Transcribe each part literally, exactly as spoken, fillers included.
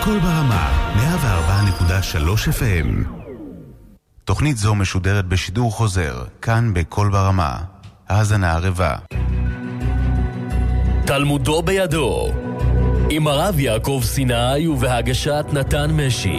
קול ברמה, מאה וארבע נקודה שלוש אף אם. תוכנית זו משודרת בשידור חוזר, כאן בקול ברמה. האזנה ערבה. תלמודו בידו, עם הרב יעקב סיני ובהגשת נתן משי.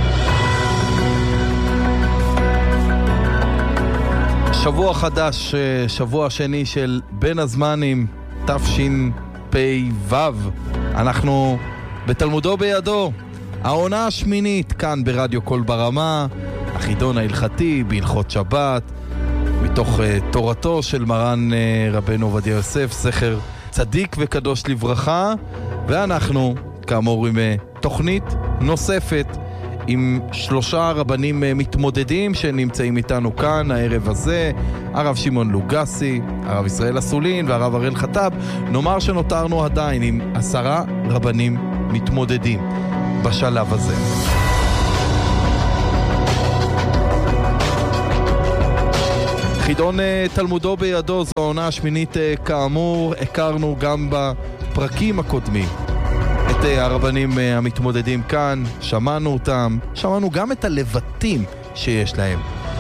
שבוע חדש, שבוע שני של בין הזמנים, תשפ"ו. אנחנו בתלמודו בידו, העונה השמינית כאן ברדיו קול ברמה, החידון ההלכתי בהלכות שבת, מתוך uh, תורתו של מרן uh, רבנו עובדיה יוסף, זכר צדיק וקדוש לברכה. ואנחנו כאמור עם uh, תוכנית נוספת עם שלושה רבנים uh, מתמודדים שנמצאים איתנו כאן הערב הזה, הרב שמעון לוגסי, הרב ישראל אסולין והרב אראל חטב. נאמר שנותרנו עדיין עם עשרה רבנים מתמודדים בשלב הזה. חידון תלמודו בידו זו העונה השמינית כאמור. הכרנו גם בפרקים הקודמים את הרבנים המתמודדים כאן, שמענו אותם, שמענו גם את הלבטים שיש להם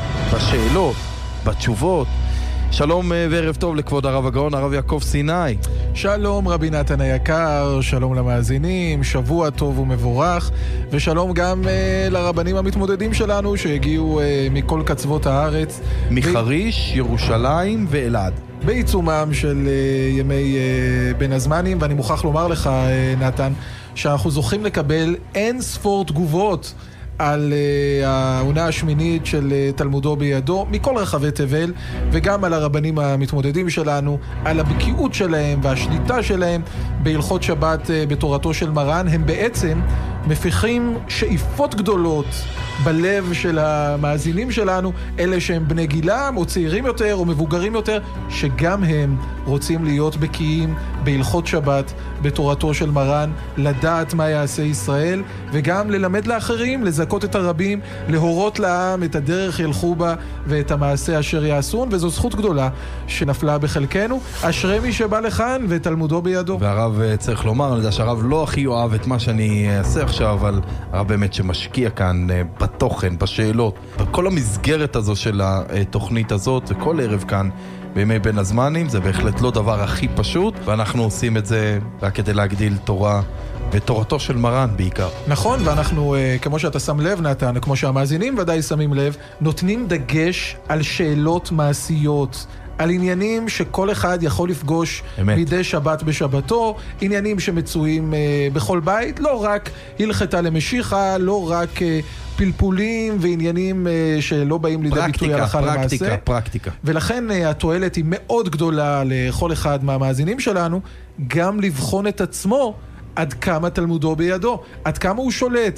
בשאלות, בתשובות. שלום וערב טוב לכבוד הרב הגאון, הרב יעקב סיני. שלום רבי נתן היקר, שלום למאזינים, שבוע טוב ומבורך, ושלום גם uh, לרבנים המתמודדים שלנו שהגיעו uh, מכל קצוות הארץ. מחריש, ב... ירושלים ואלעד. בעיצומם של uh, ימי uh, בין הזמנים, ואני מוכרח לומר לך uh, נתן, שאנחנו זוכים לקבל אין ספור תגובות על uh, העונה השמינית של uh, תלמודו בידו מכל רחבי תבל, וגם על הרבנים המתמודדים שלנו, על הבקיאות שלהם והשליטה שלהם בהלכות שבת uh, בתורתו של מרן. הם בעצם מפיחים שאיפות גדולות בלב של המאזינים שלנו, אלה שהם בני גילם או צעירים יותר או מבוגרים יותר, שגם הם רוצים להיות בקיאים בהלכות שבת בתורתו של מרן, לדעת מה יעשה ישראל, וגם ללמד לאחרים, לזכות את הרבים, להורות לעם את הדרך ילכו בה ואת המעשה אשר יעשון. וזו זכות גדולה שנפלה בחלקנו. אשרי מי שבא לכאן ותלמודו בידו. והרב צריך לומר, אני יודע שהרב לא הכי אוהב את מה שאני אעשה עכשיו, אבל הרב באמת שמשקיע כאן בתוכן, בשאלות, בכל המסגרת הזו של התוכנית הזאת, וכל ערב כאן בימי בין הזמנים, זה בהחלט לא דבר הכי פשוט, ואנחנו עושים את זה רק כדי להגדיל תורה ותורתו של מרן בעיקר. נכון, ואנחנו, כמו שאתה שם לב נתן, כמו שהמאזינים ודאי שמים לב, נותנים דגש על שאלות מעשיות, על עניינים שכל אחד יכול לפגוש אמת. מדי שבת בשבתו, עניינים שמצויים אה, בכל בית, לא רק הלכתה למשיחה, לא רק אה, פלפולים ועניינים אה, שלא באים לידי ביטוי הלכה למעשה. פרקטיקה, פרקטיקה. ולכן אה, התועלת היא מאוד גדולה לכל אחד מהמאזינים שלנו, גם לבחון את עצמו עד כמה תלמודו בידו, עד כמה הוא שולט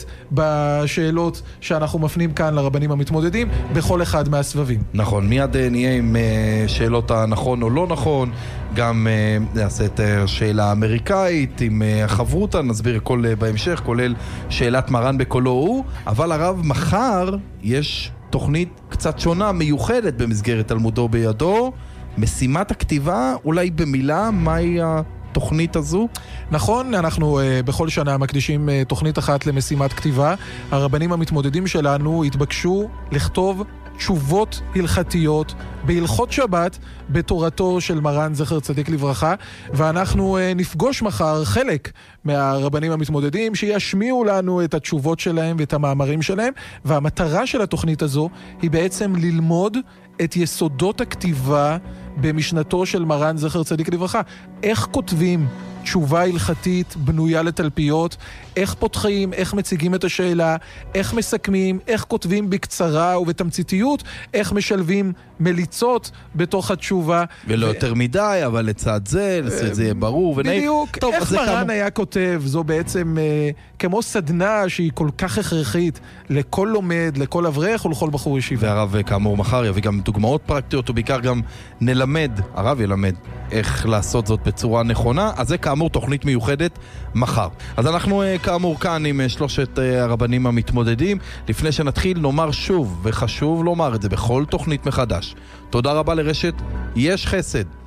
בשאלות שאנחנו מפנים כאן לרבנים המתמודדים בכל אחד מהסבבים. נכון, מיד נהיה עם שאלות הנכון או לא נכון, גם נעשה את השאלה האמריקאית עם החברותה, נסביר הכל בהמשך, כולל שאלת מרן בקולו הוא. אבל הרב, מחר יש תוכנית קצת שונה, מיוחדת במסגרת תלמודו בידו, משימת הכתיבה. אולי במילה, מהי התוכנית הזו? נכון, אנחנו uh, בכל שנה מקדישים uh, תוכנית אחת למשימת כתיבה. הרבנים המתמודדים שלנו התבקשו לכתוב תשובות הלכתיות בהלכות שבת בתורתו של מרן זכר צדיק לברכה, ואנחנו uh, נפגוש מחר חלק מהרבנים המתמודדים שישמיעו לנו את התשובות שלהם ואת המאמרים שלהם. והמטרה של התוכנית הזו היא בעצם ללמוד את יסודות הכתיבה במשנתו של מרן זכר צדיק לברכה. איך כותבים תשובה הלכתית בנויה לתלפיות, איך פותחים, איך מציגים את השאלה, איך מסכמים, איך כותבים בקצרה ובתמציתיות, איך משלבים מליצות בתוך התשובה. ולא ו... יותר מדי, אבל לצד זה, לצד זה יהיה ברור ונעים. בדיוק, טוב, איך מרן כמה... היה כותב, זו בעצם אה, כמו סדנה שהיא כל כך הכרחית לכל לומד, לכל אברך ולכל בחור ישיבה. והרב כאמור מחר יביא גם דוגמאות פרקטיות, ובעיקר גם נלמד, הרב ילמד איך לעשות זאת בצורה נכונה. אז זה כאמור תוכנית מיוחדת מחר. אז אנחנו כאמור כאן עם שלושת הרבנים המתמודדים. לפני שנתחיל נאמר שוב, וחשוב לומר את זה בכל תוכנית מחדש, תודה רבה לרשת יש חסד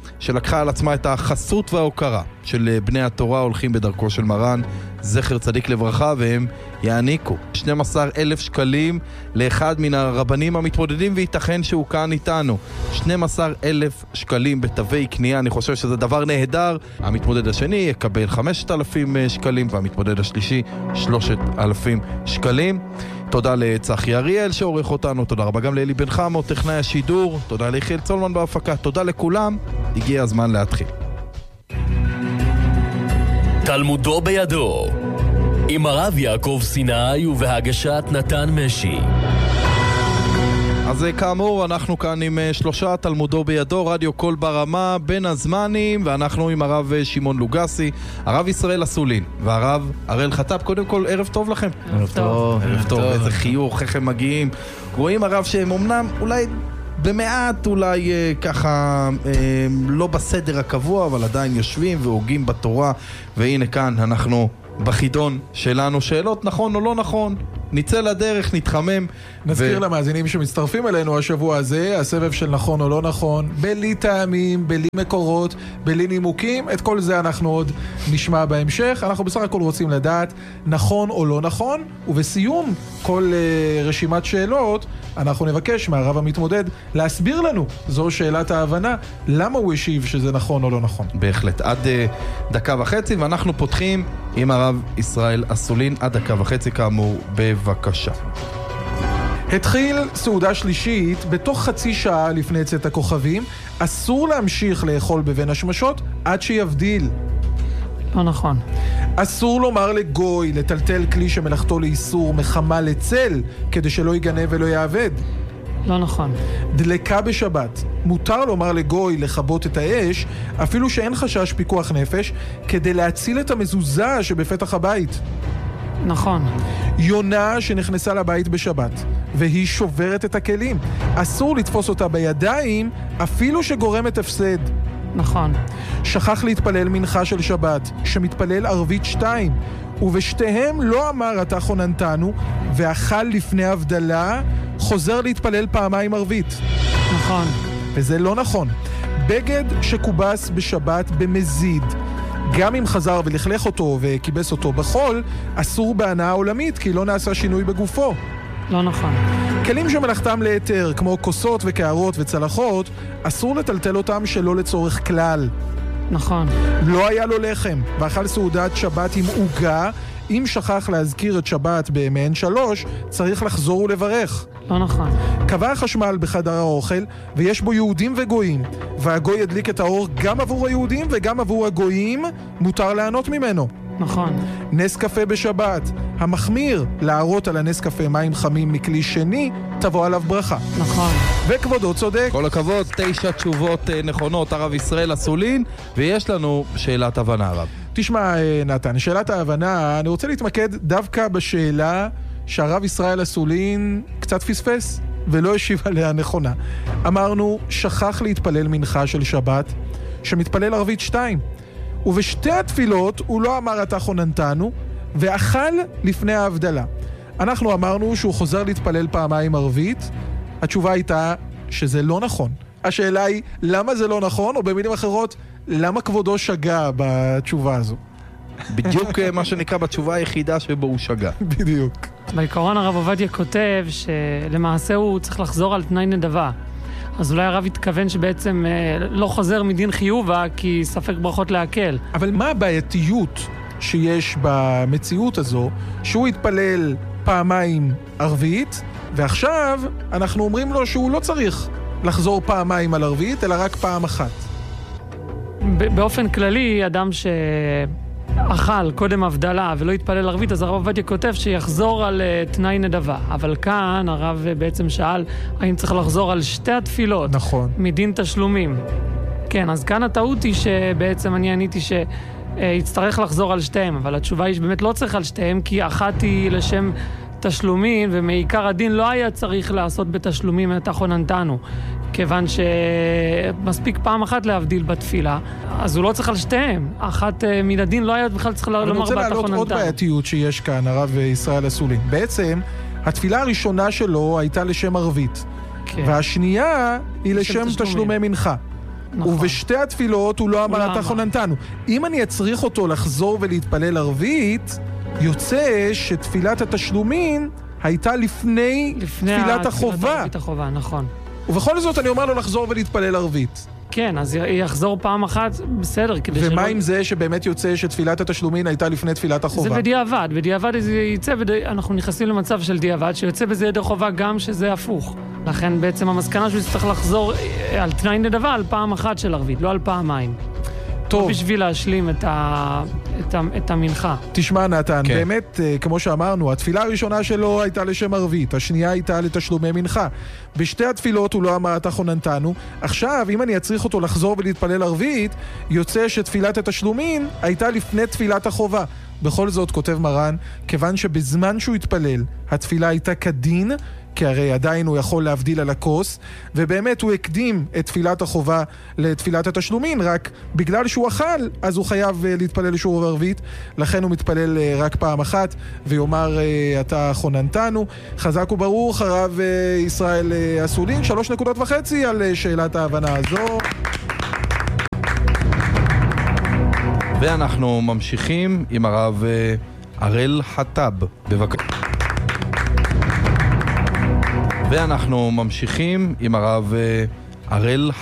שלקחה על עצמה את החסות וההוקרה של בני התורה הולכים בדרכו של מרן, זכר צדיק לברכה, והם יעניקו שנים עשר אלף שקלים לאחד מן הרבנים המתמודדים, וייתכן שהוא כאן איתנו. שנים עשר אלף שקלים בתווי קנייה, אני חושב שזה דבר נהדר. המתמודד השני יקבל חמשת אלפים שקלים, והמתמודד השלישי שלושת אלפים שקלים. תודה לצחי אריאל שעורך אותנו, תודה רבה גם לאלי בן חמו, טכנאי השידור, תודה ליחיאל צולמן בהפקה, תודה לכולם, הגיע הזמן להתחיל. תלמודו בידו, עם הרב יעקב סיני ובהגשת נתן משי. אז כאמור, אנחנו כאן עם שלושה תלמודו בידו, רדיו קול ברמה, בין הזמנים, ואנחנו עם הרב שמעון לוגסי, הרב ישראל אסולין, והרב הראל חטאפ. קודם כל, ערב טוב לכם. ערב טוב. ערב טוב, איזה חיוך, איך הם מגיעים. רואים הרב שהם אמנם אולי במעט, אולי אה, ככה אה, לא בסדר הקבוע, אבל עדיין יושבים והוגים בתורה, והנה כאן אנחנו בחידון שלנו, שאלות נכון או לא נכון, ניצא לדרך, נתחמם. נזכיר ו... למאזינים שמצטרפים אלינו השבוע הזה, הסבב של נכון או לא נכון, בלי טעמים, בלי מקורות, בלי נימוקים, את כל זה אנחנו עוד נשמע בהמשך. אנחנו בסך הכל רוצים לדעת נכון או לא נכון, ובסיום כל uh, רשימת שאלות, אנחנו נבקש מהרב המתמודד להסביר לנו, זו שאלת ההבנה, למה הוא השיב שזה נכון או לא נכון. בהחלט, עד uh, דקה וחצי, ואנחנו פותחים עם הרב ישראל אסולין, עד דקה וחצי כאמור, בבקשה. התחיל סעודה שלישית, בתוך חצי שעה לפני צאת הכוכבים, אסור להמשיך לאכול בבין השמשות עד שיבדיל. לא נכון. אסור לומר לגוי לטלטל כלי שמלאכתו לאיסור מחמה לצל, כדי שלא יגנב ולא יעבד. לא נכון. דלקה בשבת. מותר לומר לגוי לכבות את האש, אפילו שאין חשש פיקוח נפש, כדי להציל את המזוזה שבפתח הבית. נכון. יונה שנכנסה לבית בשבת, והיא שוברת את הכלים. אסור לתפוס אותה בידיים, אפילו שגורמת הפסד. נכון. שכח להתפלל מנחה של שבת, שמתפלל ערבית שתיים, ובשתיהם לא אמר אתה חוננתנו, ואכל לפני הבדלה, חוזר להתפלל פעמיים ערבית. נכון. וזה לא נכון. בגד שקובס בשבת במזיד, גם אם חזר ולכלך אותו וקיבס אותו בחול, אסור בהנאה עולמית, כי לא נעשה שינוי בגופו. לא נכון. כלים שמלאכתם ליתר, כמו כוסות וקערות וצלחות, אסור לטלטל אותם שלא לצורך כלל. נכון. לא היה לו לחם, ואכל סעודת שבת עם עוגה. אם שכח להזכיר את שבת במעין שלוש, צריך לחזור ולברך. לא נכון. קבע החשמל בחדר האוכל, ויש בו יהודים וגויים, והגוי ידליק את האור גם עבור היהודים וגם עבור הגויים, מותר לענות ממנו. נכון. נס קפה בשבת, המחמיר להערות על הנס קפה מים חמים מכלי שני, תבוא עליו ברכה. נכון. וכבודו צודק. כל הכבוד, תשע תשובות נכונות, הרב ישראל אסולין, ויש לנו שאלת הבנה, הרב. תשמע, נתן, שאלת ההבנה, אני רוצה להתמקד דווקא בשאלה שהרב ישראל אסולין קצת פספס ולא השיב עליה נכונה. אמרנו, שכח להתפלל מנחה של שבת, שמתפלל ערבית שתיים. ובשתי התפילות הוא לא אמר אתה חוננתנו, ואכל לפני ההבדלה. אנחנו אמרנו שהוא חוזר להתפלל פעמיים ערבית. התשובה הייתה שזה לא נכון. השאלה היא, למה זה לא נכון, או במילים אחרות, למה כבודו שגה בתשובה הזו? בדיוק מה שנקרא בתשובה היחידה שבו הוא שגה. בדיוק. בעיקרון הרב עובדיה כותב שלמעשה הוא צריך לחזור על תנאי נדבה. אז אולי הרב התכוון שבעצם אה, לא חוזר מדין חיובה, כי ספק ברכות להקל. אבל מה הבעייתיות שיש במציאות הזו, שהוא התפלל פעמיים ערבית, ועכשיו אנחנו אומרים לו שהוא לא צריך לחזור פעמיים על ערבית, אלא רק פעם אחת? באופן כללי, אדם שאכל קודם הבדלה ולא התפלל ערבית, אז הרב עובדיה כותב שיחזור על uh, תנאי נדבה. אבל כאן הרב בעצם שאל האם צריך לחזור על שתי התפילות. נכון. מדין תשלומים. כן, אז כאן הטעות היא שבעצם אני עניתי שיצטרך לחזור על שתיהם, אבל התשובה היא שבאמת לא צריך על שתיהם, כי אחת היא לשם תשלומים, ומעיקר הדין לא היה צריך לעשות בתשלומים את החוננתנו, כיוון שמספיק פעם אחת להבדיל בתפילה, אז הוא לא צריך על שתיהם. אחת מן הדין לא היה בכלל צריך לומר בת החוננתנו. אני רוצה להעלות עוד בעייתיות שיש כאן, הרב ישראל אסולין. בעצם, התפילה הראשונה שלו הייתה לשם ערבית, כן. והשנייה היא לשם תשלומי מנחה. נכון. ובשתי התפילות הוא לא אמר לא אתה אמר. חוננתנו. אם אני אצריך אותו לחזור ולהתפלל ערבית, יוצא שתפילת התשלומין הייתה לפני, לפני תפילת ה- החובה. תפילת החובה, נכון. ובכל זאת אני אומר לו לחזור ולהתפלל ערבית. כן, אז י- יחזור פעם אחת, בסדר, כדי ומה שלא... עם זה שבאמת יוצא שתפילת התשלומין הייתה לפני תפילת החובה? זה בדיעבד, בדיעבד זה יצא, בדי... אנחנו נכנסים למצב של דיעבד, שיוצא בזה ידי חובה גם שזה הפוך. לכן בעצם המסקנה שהוא יצטרך לחזור אה, על תנאי נדבה על פעם אחת של ערבית, לא על פעמיים. טוב. בשביל להשלים את, ה... את, ה... את המנחה. תשמע נתן, כן. באמת, אה, כמו שאמרנו, התפילה הראשונה שלו הייתה לשם ערבית, השנייה הייתה לתשלומי מנחה. בשתי התפילות הוא לא אמר אתה חוננתנו. עכשיו, אם אני אצריך אותו לחזור ולהתפלל ערבית, יוצא שתפילת התשלומין הייתה לפני תפילת החובה. בכל זאת, כותב מרן, כיוון שבזמן שהוא התפלל, התפילה הייתה כדין, כי הרי עדיין הוא יכול להבדיל על הכוס, ובאמת הוא הקדים את תפילת החובה לתפילת התשלומין, רק בגלל שהוא אכל, אז הוא חייב uh, להתפלל לשוב ערבית, לכן הוא מתפלל uh, רק פעם אחת, ויאמר uh, אתה חוננתנו. חזק וברוך, הרב uh, ישראל uh, אסולין, שלוש נקודות וחצי על uh, שאלת ההבנה הזו. ואנחנו ממשיכים עם הרב אה, הראל חטאב. בבקשה. ואנחנו ממשיכים עם הרב אה, הראל